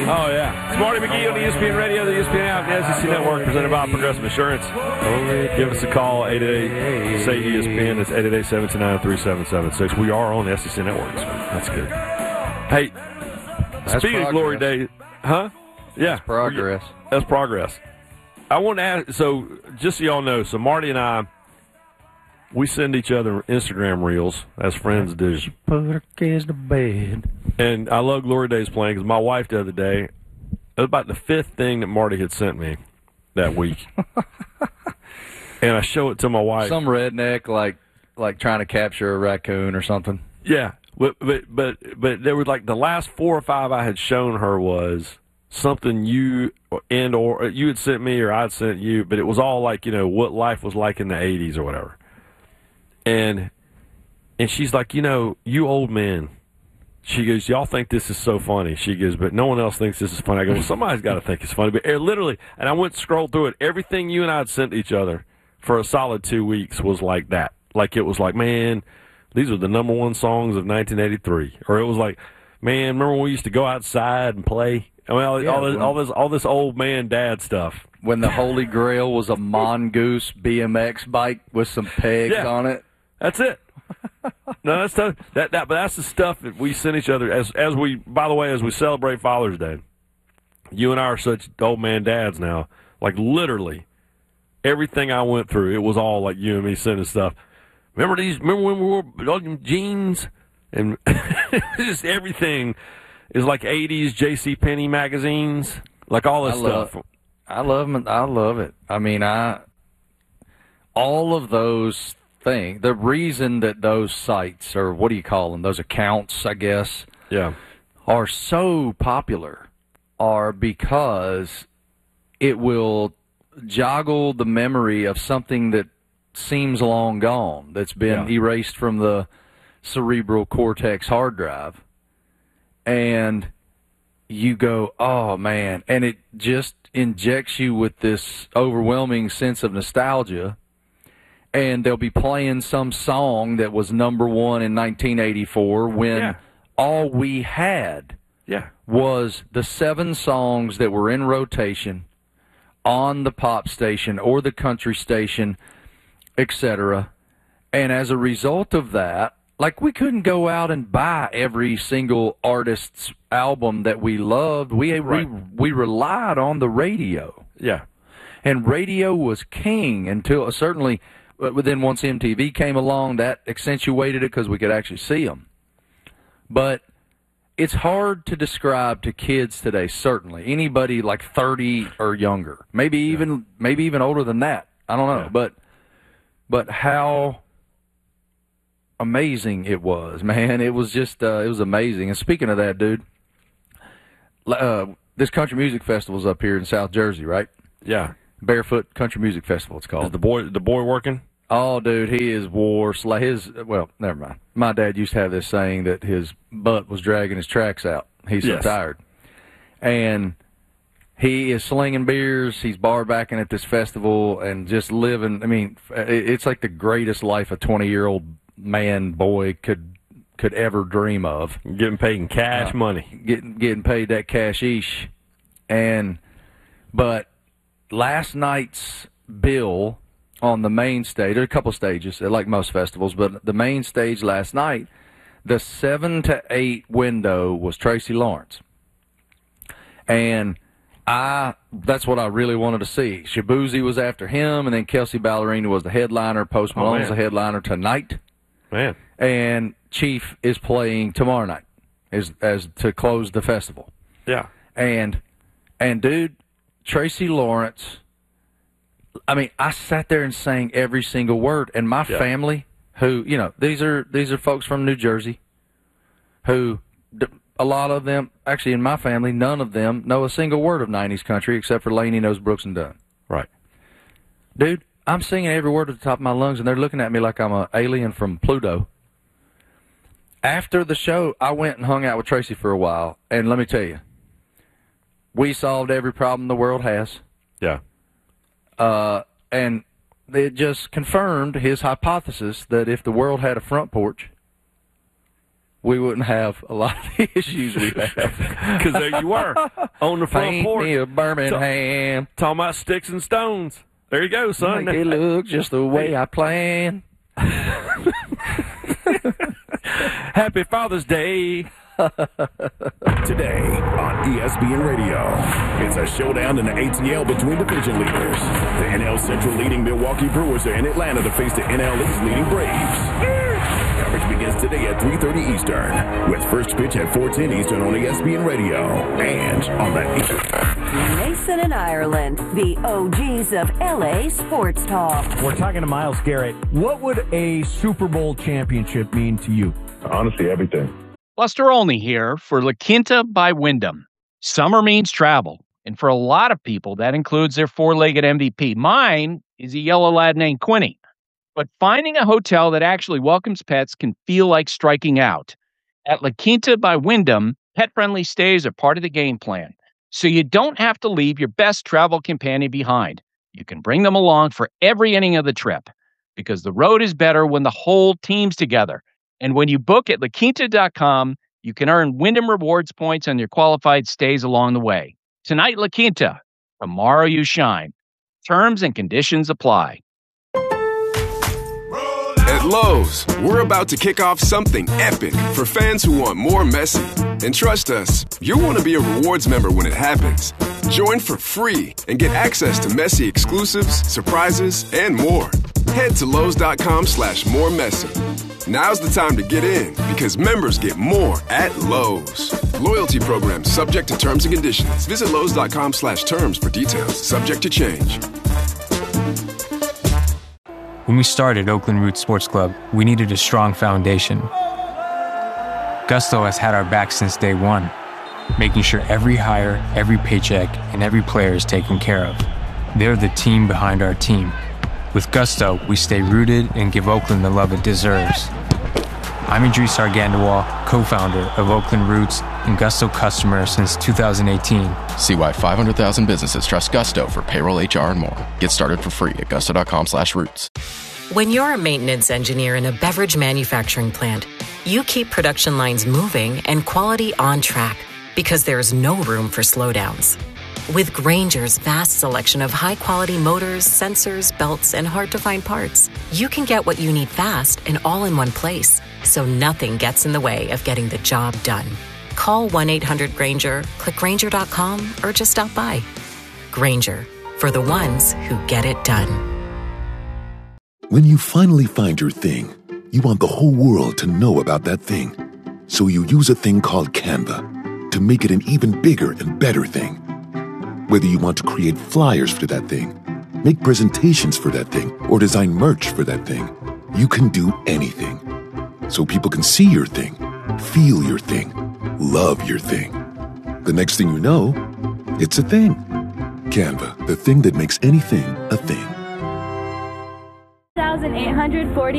Oh, yeah. Smarty McGee on the ESPN Radio, the ESPN app, the SEC Network, presented by Progressive Insurance. Give us a call, 888-SAY-ESPN. That's 888-729-3776. We are on the SEC Network, so that's good. Hey, speaking of Glory Day, huh? Yeah. That's progress. That's progress. I want to ask, so just so y'all know, so Marty and I, we send each other Instagram reels, as friends do. She put her kids to bed. And I love Glory Days playing because my wife the other day, it was about the fifth thing that Marty had sent me that week. And I show it to my wife. Some redneck like trying to capture a raccoon or something. Yeah. But there was like the last 4 or 5 I had shown her was something you had sent me or I'd sent you, but it was all like, what life was like in the 80s or whatever. And she's like, you old men. She goes, y'all think this is so funny. She goes, but no one else thinks this is funny. I go, well, somebody's got to think it's funny. But literally, and I went and scrolled through it. Everything you and I had sent each other for a solid 2 weeks was like that. Like it was like, man, these are the number one songs of 1983. Or it was like, man, remember when we used to go outside and play? I mean, all this old man dad stuff. When the Holy Grail was a Mongoose BMX bike with some pegs on it. That's it. No, that's tough. But that's the stuff that we send each other as we. By the way, as we celebrate Father's Day, you and I are such old man dads now. Like literally, everything I went through, it was all like you and me sending stuff. Remember when we wore jeans and just everything is like 80s J.C. Penney magazines, like all this stuff. I love them. I love it. I mean, all of those things. The reason that those sites, or what do you call them? Those accounts, I guess. Yeah. Are so popular, are because it will joggle the memory of something that seems long gone, that's been erased from the cerebral cortex hard drive, and you go, oh man, and it just injects you with this overwhelming sense of nostalgia. And they'll be playing some song that was number one in 1984 when all we had was the 7 songs that were in rotation on the pop station or the country station, etc. And as a result of that, like we couldn't go out and buy every single artist's album that we loved. We relied on the radio. Yeah. And radio was king until certainly... But then once MTV came along, that accentuated it because we could actually see them. But it's hard to describe to kids today, certainly. Anybody like 30 or younger, maybe even older than that. I don't know. Yeah. But how amazing it was, man. It was just it was amazing. And speaking of that, dude, this country music festival's up here in South Jersey, right? Yeah. Barefoot Country Music Festival, it's called. Is the boy working? Oh, dude, he is well, never mind. My dad used to have this saying that his butt was dragging his tracks out. He's so tired. And he is slinging beers. He's bar backing at this festival and just living. I mean, it's like the greatest life a 20-year-old boy could ever dream of. Getting paid in cash money. Getting paid that cashish. But last night's bill on the main stage, there are a couple of stages, like most festivals, but the main stage last night, the 7 to 8 window was Tracy Lawrence. And that's what I really wanted to see. Shabuzi was after him, and then Kelsey Ballerini was the headliner. Post Malone's the headliner tonight. Man. And Chief is playing tomorrow night as to close the festival. Yeah. And dude, Tracy Lawrence, I mean, I sat there and sang every single word. And my family, who, these are folks from New Jersey, who a lot of them, actually in my family, none of them know a single word of 90s country except for Laney knows Brooks and Dunn. Right. Dude, I'm singing every word at the top of my lungs, and they're looking at me like I'm an alien from Pluto. After the show, I went and hung out with Tracy for a while, and let me tell you, we solved every problem the world has. Yeah. And it just confirmed his hypothesis that if the world had a front porch, we wouldn't have a lot of the issues we have. Because there you were, on the front Paint porch. me a Birmingham. Talking about sticks and stones. There you go, son. Make it look just the way I planned. Happy Father's Day. Today on ESPN Radio, it's a showdown in the ATL between division leaders. The NL Central leading Milwaukee Brewers are in Atlanta to face the NL East leading Braves. Coverage begins today at 3:30 Eastern, with first pitch at 4:10 Eastern on ESPN Radio and on the Mason and Ireland, the OGs of LA sports talk. We're talking to Myles Garrett. What would a Super Bowl championship mean to you? honestly everything. Buster Olney here for La Quinta by Wyndham. Summer means travel, and for a lot of people, that includes their four-legged MVP. Mine is a yellow lad named Quinny. But finding a hotel that actually welcomes pets can feel like striking out. At La Quinta by Wyndham, pet-friendly stays are part of the game plan, so you don't have to leave your best travel companion behind. You can bring them along for every inning of the trip, because the road is better when the whole team's together. And when you book at LaQuinta.com, you can earn Wyndham Rewards points on your qualified stays along the way. Tonight, La Quinta. Tomorrow, you shine. Terms and conditions apply. At Lowe's, we're about to kick off something epic for fans who want more Messi. And trust us, you'll want to be a rewards member when it happens. Join for free and get access to Messi exclusives, surprises, and more. Head to Lowe's.com/moremessy. Now's the time to get in, because members get more at Lowe's. Loyalty program subject to terms and conditions. Visit Lowe's.com/terms for details. Subject to change. When we started Oakland Roots Sports Club, we needed a strong foundation. Gusto has had our back since day one, making sure every hire, every paycheck, and every player is taken care of. They're the team behind our team. With Gusto, we stay rooted and give Oakland the love it deserves. I'm Idris Argandawal, co-founder of Oakland Roots and Gusto customer since 2018. See why 500,000 businesses trust Gusto for payroll, HR, and more. Get started for free at gusto.com/roots. When you're a maintenance engineer in a beverage manufacturing plant, you keep production lines moving and quality on track, because there's no room for slowdowns. With Grainger's vast selection of high-quality motors, sensors, belts, and hard-to-find parts, you can get what you need fast and all in one place, so nothing gets in the way of getting the job done. Call 1-800-GRAINGER, click Grainger.com, or just stop by. Grainger, for the ones who get it done. When you finally find your thing, you want the whole world to know about that thing. So you use a thing called Canva to make it an even bigger and better thing. Whether you want to create flyers for that thing, make presentations for that thing, or design merch for that thing, you can do anything. So people can see your thing, feel your thing, love your thing. The next thing you know, it's a thing. Canva, the thing that makes anything a thing. 1,840